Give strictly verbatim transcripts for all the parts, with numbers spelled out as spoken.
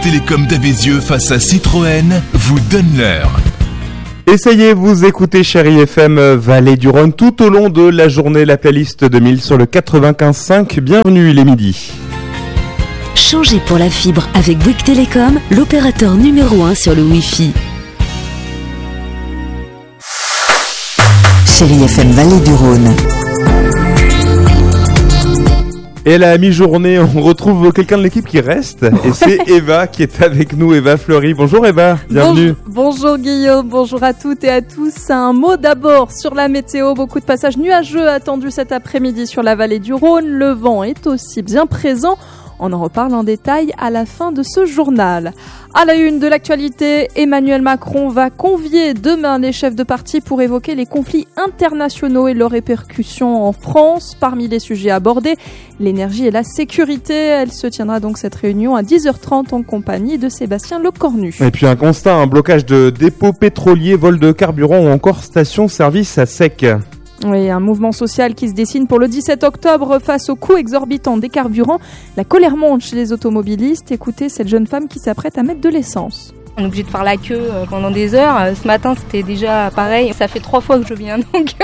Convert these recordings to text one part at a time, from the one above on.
Télécom d'Avézieux face à Citroën vous donne l'heure. Essayez, vous écoutez Chérie F M Vallée du Rhône tout au long de la journée, la playlist de mille sur le quatre-vingt-quinze cinq. Bienvenue, il est midi. Changez pour la fibre avec Bouygues Télécom, l'opérateur numéro un sur le Wi-Fi. Chérie F M Vallée du Rhône. Et à la mi-journée, on retrouve quelqu'un de l'équipe qui reste, et c'est Eva qui est avec nous, Eva Fleury. Bonjour Eva, bienvenue. Bonjour, bonjour Guillaume, bonjour à toutes et à tous. Un mot d'abord sur la météo, beaucoup de passages nuageux attendus cet après-midi sur la vallée du Rhône. Le vent est aussi bien présent. On en reparle en détail à la fin de ce journal. À la une de l'actualité, Emmanuel Macron va convier demain les chefs de parti pour évoquer les conflits internationaux et leurs répercussions en France. Parmi les sujets abordés, l'énergie et la sécurité. Elle se tiendra donc cette réunion à dix heures trente en compagnie de Sébastien Lecornu. Et puis un constat, un blocage de dépôts pétroliers, vol de carburant ou encore station-service à sec. Oui, un mouvement social qui se dessine pour le dix-sept octobre face au coût exorbitant des carburants. La colère monte chez les automobilistes. Écoutez cette jeune femme qui s'apprête à mettre de l'essence. On est obligé de faire la queue pendant des heures. Ce matin, c'était déjà pareil. Ça fait trois fois que je viens, donc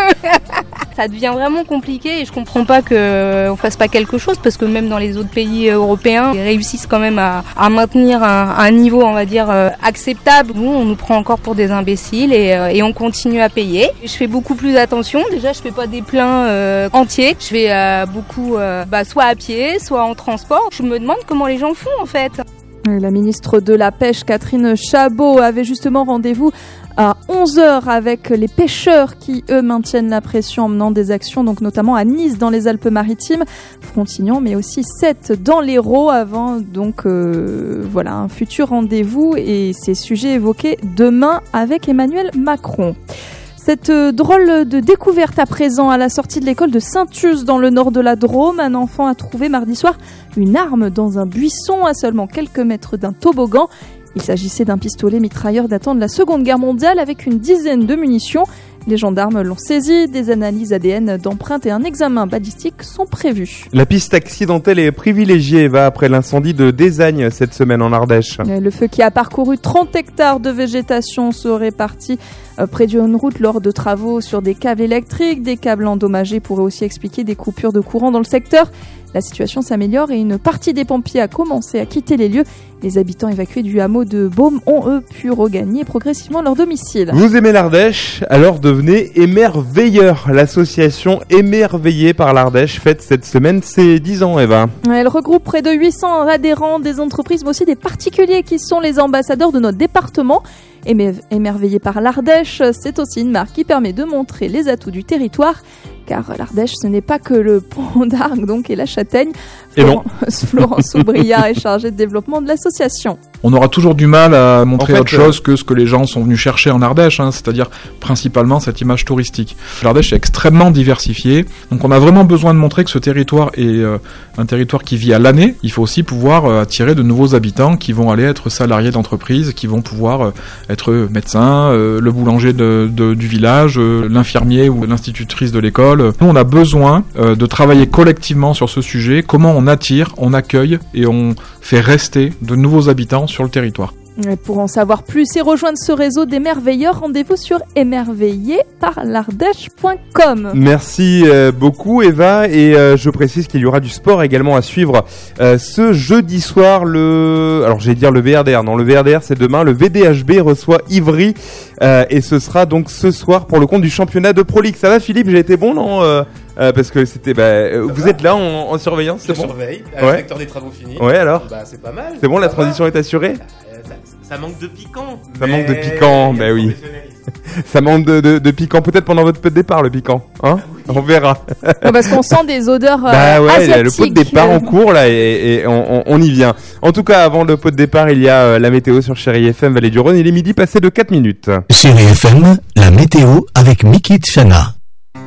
ça devient vraiment compliqué et je comprends pas qu'on fasse pas quelque chose parce que même dans les autres pays européens, ils réussissent quand même à, à maintenir un, un niveau, on va dire, acceptable. Nous, on nous prend encore pour des imbéciles et, et on continue à payer. Je fais beaucoup plus attention. Déjà, je fais pas des pleins euh, entiers. Je fais euh, beaucoup, euh, bah, soit à pied, soit en transport. Je me demande comment les gens font en fait. La ministre de la Pêche, Catherine Chabot, avait justement rendez-vous à onze heures avec les pêcheurs qui, eux, maintiennent la pression en menant des actions, donc notamment à Nice, dans les Alpes-Maritimes, Frontignan, mais aussi Sète dans l'Hérault, avant donc euh, voilà un futur rendez-vous et ces sujets évoqués demain avec Emmanuel Macron. Cette drôle de découverte à présent à la sortie de l'école de Saint-Us dans le nord de la Drôme. Un enfant a trouvé mardi soir une arme dans un buisson à seulement quelques mètres d'un toboggan. Il s'agissait d'un pistolet mitrailleur datant de la Seconde Guerre mondiale avec une dizaine de munitions. Les gendarmes l'ont saisi, des analyses A D N d'empreintes et un examen balistique sont prévus. La piste accidentelle est privilégiée, Eva, après l'incendie de Désagne cette semaine en Ardèche. Le feu qui a parcouru trente hectares de végétation serait parti près d'une route lors de travaux sur des câbles électriques. Des câbles endommagés pourraient aussi expliquer des coupures de courant dans le secteur. La situation s'améliore et une partie des pompiers a commencé à quitter les lieux. Les habitants évacués du hameau de Baume ont, eux, pu regagner progressivement leur domicile. Vous aimez l'Ardèche ? Alors devenez émerveilleur. L'association Émerveillée par l'Ardèche fête cette semaine ses dix ans, Eva. Elle regroupe près de huit cents adhérents, des entreprises mais aussi des particuliers qui sont les ambassadeurs de notre département. Émerveillé par l'Ardèche, c'est aussi une marque qui permet de montrer les atouts du territoire. Car l'Ardèche, ce n'est pas que le pont d'Arc donc, et la châtaigne. Florent, Florence Aubriard est chargée de développement de l'association. On aura toujours du mal à montrer en fait, autre chose que ce que les gens sont venus chercher en Ardèche, hein, c'est-à-dire principalement cette image touristique. L'Ardèche est extrêmement diversifiée, donc on a vraiment besoin de montrer que ce territoire est euh, un territoire qui vit à l'année. Il faut aussi pouvoir euh, attirer de nouveaux habitants qui vont aller être salariés d'entreprise, qui vont pouvoir euh, être médecins, euh, le boulanger de, de, du village, euh, l'infirmier ou l'institutrice de l'école. Nous, on a besoin euh, de travailler collectivement sur ce sujet, comment on attire, on accueille et on fait rester de nouveaux habitants sur le territoire. Et pour en savoir plus et rejoindre ce réseau d'émerveilleurs, rendez-vous sur émerveillé par l'ardèche point com. Merci euh, beaucoup Eva et euh, je précise qu'il y aura du sport également à suivre euh, ce jeudi soir. Le, alors j'allais dire le V R D R, non le V R D R c'est demain. Le V D H B reçoit Ivry euh, et ce sera donc ce soir pour le compte du championnat de Pro League. Ça va Philippe, j'ai été bon non euh... Euh, parce que c'était, bah, ça vous va. Êtes là en, en surveillance, c'est Je bon surveille, ouais. Le secteur des travaux finis. Ouais, alors bah, c'est pas mal. C'est bon, la ça transition va. Est assurée euh, ça, ça manque de piquant. Ça manque de piquant, bah oui. Ça manque de, de, de piquant, peut-être pendant votre pot de départ, le piquant. Hein ah oui. On verra. Ouais, parce qu'on sent des odeurs euh, bah ouais, asiatiques. Le pot de départ en cours, là, et, et on, on, on y vient. En tout cas, avant le pot de départ, il y a euh, la météo sur Chérie F M Vallée du Rhône. Il est midi passé de quatre minutes. Chérie F M, la météo avec Miki Tchana.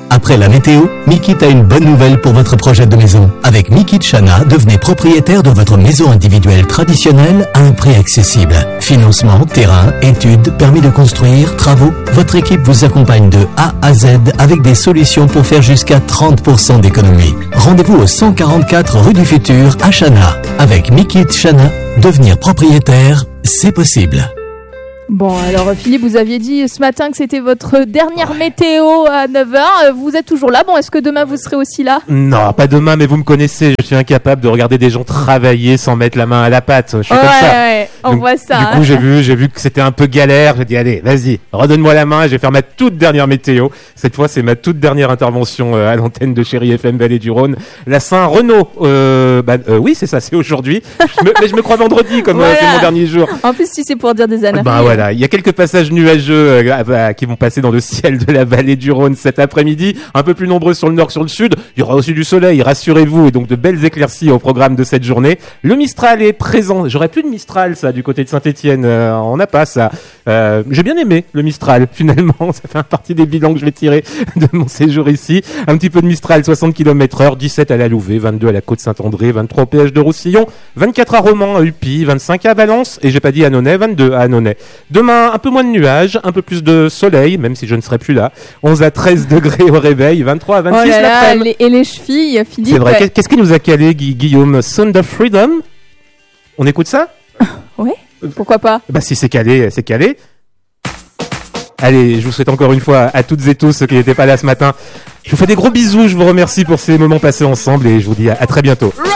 Après la météo, Mikit a une bonne nouvelle pour votre projet de maison. Avec Mikit Chana, devenez propriétaire de votre maison individuelle traditionnelle à un prix accessible. Financement, terrain, études, permis de construire, travaux. Votre équipe vous accompagne de A à Z avec des solutions pour faire jusqu'à trente pour cent d'économie. Rendez-vous au cent quarante-quatre rue du Futur à Chana. Avec Mikit Chana, devenir propriétaire, c'est possible. Bon, alors Philippe, vous aviez dit ce matin que c'était votre dernière météo à neuf heures. Vous êtes toujours là. Bon, est-ce que demain vous serez aussi là ? Non, pas demain, mais vous me connaissez, je suis incapable de regarder des gens travailler sans mettre la main à la pâte. Je suis ouais, comme ça. Ouais, on Donc, voit ça. Du hein. coup, j'ai vu, j'ai vu que c'était un peu galère. J'ai dit, allez, vas-y, redonne-moi la main. Je vais faire ma toute dernière météo. Cette fois, c'est ma toute dernière intervention euh, à l'antenne de Chérie F M Vallée du Rhône. La Saint-Renaud. Euh, bah, euh, oui, c'est ça, c'est aujourd'hui. Je me, mais je me crois vendredi, comme Voilà. euh, c'est mon dernier jour. En plus, si c'est pour dire des années. Bah voilà, il y a quelques passages nuageux euh, euh, qui vont passer dans le ciel de la vallée du Rhône cet après-midi, un peu plus nombreux sur le nord, sur le sud. Il y aura aussi du soleil, rassurez-vous, et donc de belles éclaircies au programme de cette journée. Le Mistral est présent. J'aurais plus de Mistral, ça, du côté de Saint-Étienne. Euh, on n'a pas ça. Euh, j'ai bien aimé le Mistral, finalement. Ça fait partie des bilans que je vais tirer de mon séjour ici. Un petit peu de Mistral, soixante kilomètres heure, dix-sept à la Louvet, vingt-deux à la Côte-Saint-André, vingt-trois au péage de Roussillon, vingt-quatre à Romans, à Uppy, vingt-cinq à Valence, et j'ai pas dit à Annonay, vingt-deux à Annonay. Demain, un peu moins de nuages, un peu plus de soleil, même si je ne serai plus là. onze à treize degrés au réveil, vingt-trois à vingt-six Oh là là, l'après-midi. les- et les chevilles, Philippe. C'est vrai. ouais. Qu'est-ce qui nous a calé, Guy- Guillaume? Sound of Freedom? On écoute ça? Pourquoi pas ? Bah, si c'est calé, c'est calé. Allez, je vous souhaite encore une fois à toutes et tous ceux qui n'étaient pas là ce matin. Je vous fais des gros bisous, je vous remercie pour ces moments passés ensemble et je vous dis à, à très bientôt.